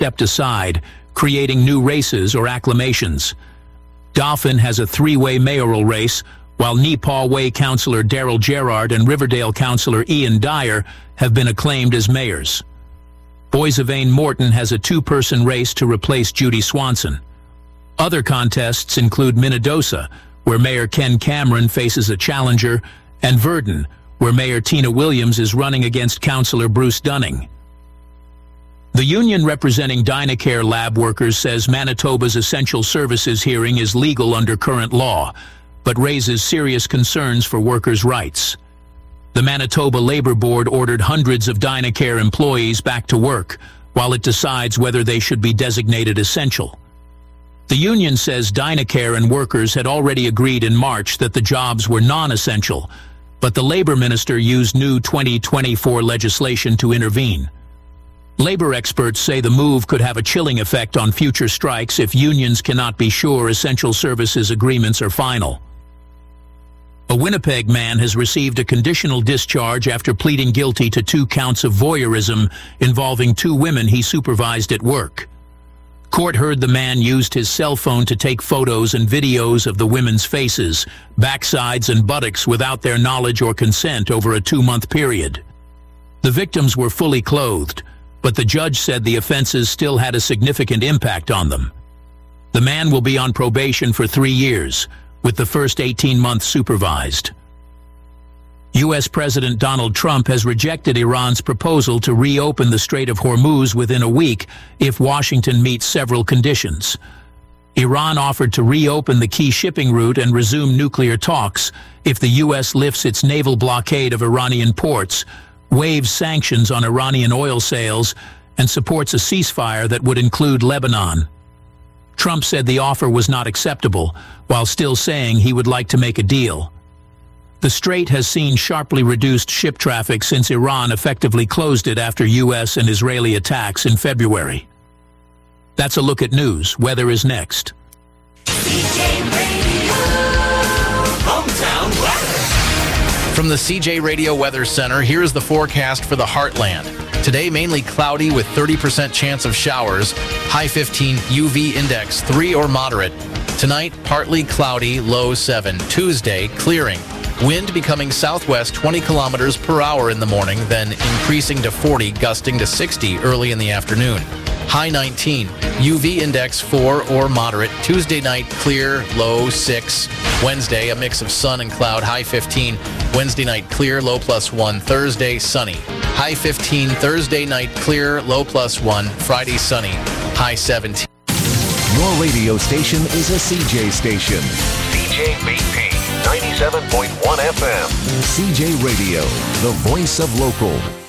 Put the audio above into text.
stepped aside, creating new races or acclamations. Dauphin has a three-way mayoral race, while Nepaw Way Councillor Daryl Gerard and Riverdale Councillor Ian Dyer have been acclaimed as mayors. Boissevain-Morton has a two-person race to replace Judy Swanson. Other contests include Minnedosa, where Mayor Ken Cameron faces a challenger, and Virden, where Mayor Tina Williams is running against Councillor Bruce Dunning. The union representing Dynacare lab workers says Manitoba's essential services hearing is legal under current law, but raises serious concerns for workers' rights. The Manitoba Labour Board ordered hundreds of Dynacare employees back to work, while it decides whether they should be designated essential. The union says Dynacare and workers had already agreed in March that the jobs were non-essential, but the Labour Minister used new 2024 legislation to intervene. Labour experts say the move could have a chilling effect on future strikes if unions cannot be sure essential services agreements are final. A Winnipeg man has received a conditional discharge after pleading guilty to 2 counts of voyeurism involving 2 women he supervised at work. Court heard the man used his cell phone to take photos and videos of the women's faces, backsides and buttocks without their knowledge or consent over a 2-month period. The victims were fully clothed, but the judge said the offenses still had a significant impact on them. The man will be on probation for 3 years, with the first 18 months supervised. U.S. President Donald Trump has rejected Iran's proposal to reopen the Strait of Hormuz within a week if Washington meets several conditions. Iran offered to reopen the key shipping route and resume nuclear talks if the U.S. lifts its naval blockade of Iranian ports, waives sanctions on Iranian oil sales, and supports a ceasefire that would include Lebanon. Trump said the offer was not acceptable, while still saying he would like to make a deal. The strait has seen sharply reduced ship traffic since Iran effectively closed it after U.S. and Israeli attacks in February. That's a look at news. Weather is next. CJ Radio, Hometown Weather. From the CJ Radio Weather Center, here is the forecast for the Heartland. Today, mainly cloudy with 30% chance of showers. High 15, UV index 3 or moderate. Tonight, partly cloudy, low 7. Tuesday, clearing. Wind becoming southwest 20 kilometers per hour in the morning, then increasing to 40, gusting to 60 early in the afternoon. High 19, UV index 4 or moderate. Tuesday night, clear, low 6. Wednesday, a mix of sun and cloud, high 15. Wednesday night, clear, low +1. Thursday, sunny. High 15, Thursday night, clear, low +1. Friday, sunny, high 17. Your radio station is a CJ station. CJ Maintain 97.1 FM. CJ Radio, the voice of local.